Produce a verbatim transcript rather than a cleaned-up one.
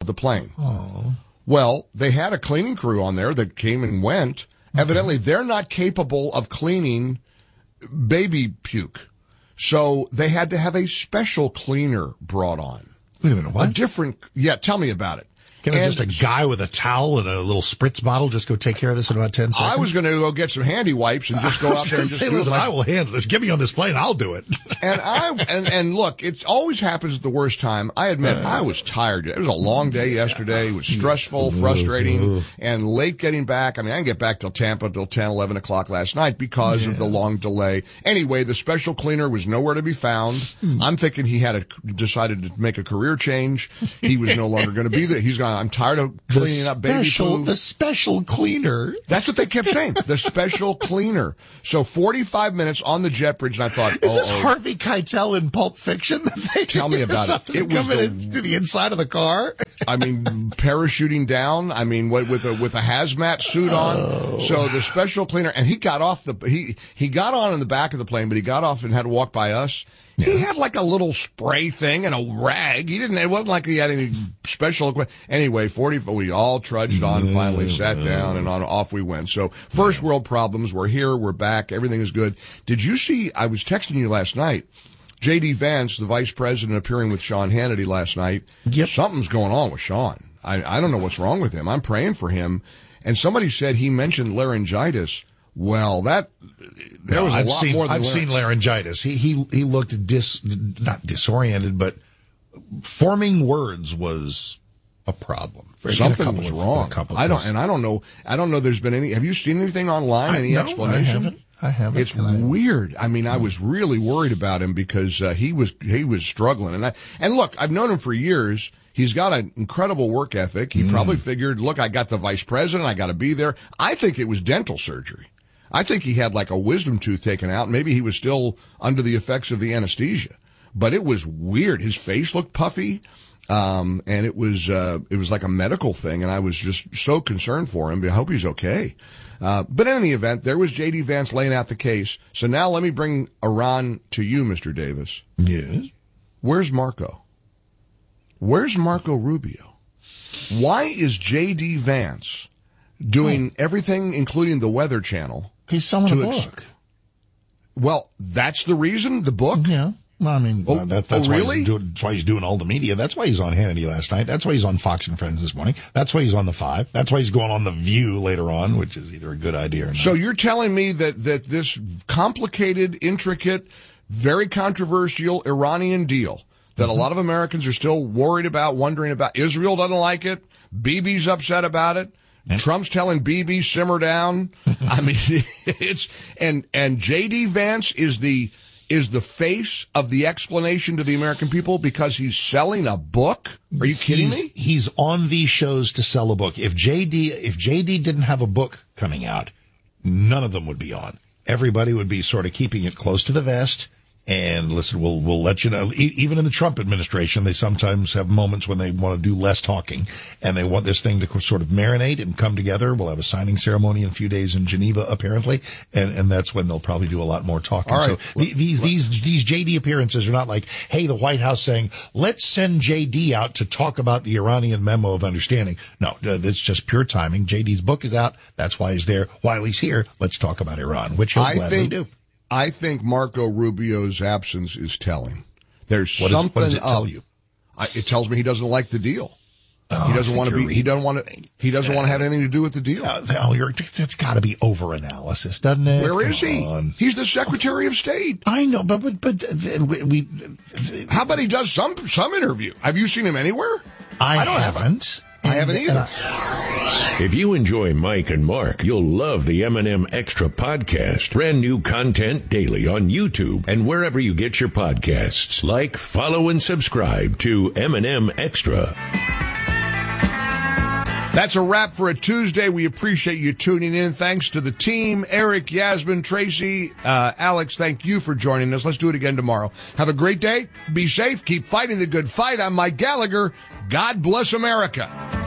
the plane. Oh. Well, they had a cleaning crew on there that came and went. Okay. Evidently, they're not capable of cleaning baby puke. So they had to have a special cleaner brought on. Wait a minute, what? A different, yeah, tell me about it. Can and just a guy with a towel and a little spritz bottle just go take care of this in about ten seconds? I was going to go get some handy wipes and just go out there and just say, do listen, it. I will handle this. Get me on this plane. I'll do it. and I and, and look, it always happens at the worst time. I admit uh, I was tired. It was a long day yesterday. It was stressful, frustrating, and late getting back. I mean, I didn't get back till Tampa till ten, eleven o'clock last night because yeah. of the long delay. Anyway, the special cleaner was nowhere to be found. Hmm. I'm thinking he had a, decided to make a career change. He was no longer going to be there. He's going, I'm tired of cleaning up baby poo. The special cleaner. That's what they kept saying. The special cleaner. So forty-five minutes on the jet bridge, and I thought, is oh, this oh. Harvey Keitel in Pulp Fiction? That they Tell me about it. It was coming the, into the inside of the car. I mean, parachuting down. I mean, what, with a with a hazmat suit on. Oh. So the special cleaner, and he got off the he he got on in the back of the plane, but he got off and had to walk by us. Yeah. He had like a little spray thing and a rag. He didn't. It wasn't like he had any special equipment. Anyway, forty. We all trudged on. Finally, sat down, and on off we went. So first world problems. We're here. We're back. Everything is good. Did you see? I was texting you last night. J D. Vance, the vice president, appearing with Sean Hannity last night. Yep. Something's going on with Sean. I I don't know what's wrong with him. I'm praying for him. And somebody said he mentioned laryngitis. Well, that there no, was a I've lot seen, more than I've laryngitis. seen laryngitis. He he he looked dis not disoriented, but forming words was a problem. Something was of, wrong. I don't, and I don't know. I don't know. There's been any. Have you seen anything online? I, any no, explanation? I haven't. I haven't. It's weird. I mean, I was really worried about him because uh, he was he was struggling. And I and look, I've known him for years. He's got an incredible work ethic. He mm. probably figured, look, I got the vice president. I got to be there. I think it was dental surgery. I think he had like a wisdom tooth taken out. Maybe he was still under the effects of the anesthesia. But it was weird. His face looked puffy. Um, and it was, uh, it was like a medical thing. And I was just so concerned for him. I hope he's okay. Uh, but in any event, there was J D. Vance laying out the case. So now let me bring Iran to you, Mister Davis. Yes. Where's Marco? Where's Marco Rubio? Why is J D. Vance doing oh. everything, including the Weather Channel? He's selling a ex- book. Well, that's the reason, the book? Yeah. Well, I mean, oh, uh, that, that's, oh, why really? he's doing, that's why he's doing all the media. That's why he's on Hannity last night. That's why he's on Fox and Friends this morning. That's why he's on The Five. That's why he's going on The View later on, which is either a good idea or not. So you're telling me that, that this complicated, intricate, very controversial Iranian deal that mm-hmm. a lot of Americans are still worried about, wondering about, Israel doesn't like it, Bibi's upset about it, yeah. Trump's telling Bibi, simmer down. I mean, it's, and, and J D. Vance is the, is the face of the explanation to the American people because he's selling a book? Are you kidding he's, me? He's on these shows to sell a book. If J D, if J D didn't have a book coming out, none of them would be on. Everybody would be sort of keeping it close to the vest. And listen, we'll, we'll let you know, e- even in the Trump administration, they sometimes have moments when they want to do less talking and they want this thing to sort of marinate and come together. We'll have a signing ceremony in a few days in Geneva, apparently. And, and that's when they'll probably do a lot more talking. All right. So the, these, these, these J D appearances are not like, hey, the White House saying, let's send J D out to talk about the Iranian memo of understanding. No, it's just pure timing. J D's book is out. That's why he's there. While he's here, let's talk about Iran, which he'll I gladly think- do. I think Marco Rubio's absence is telling. There's what something. Is, what does it tell up. you? I, it tells me he doesn't like the deal. Oh, he doesn't want to be. Reading. He doesn't want to. He doesn't uh, want to have anything to do with the deal. Uh, oh, you're, it's got to be over-analysis, doesn't it? Where Come is he? on. He's the Secretary of State. I know, but but but uh, we, we. How about he does some some interview? Have you seen him anywhere? I, I don't haven't. I haven't either. If you enjoy Mike and Mark, you'll love the M and M Extra podcast. Brand new content daily on YouTube and wherever you get your podcasts. Like, follow, and subscribe to M and M Extra. That's a wrap for a Tuesday. We appreciate you tuning in. Thanks to the team, Eric, Yasmin, Tracy, uh, Alex, thank you for joining us. Let's do it again tomorrow. Have a great day. Be safe. Keep fighting the good fight. I'm Mike Gallagher. God bless America.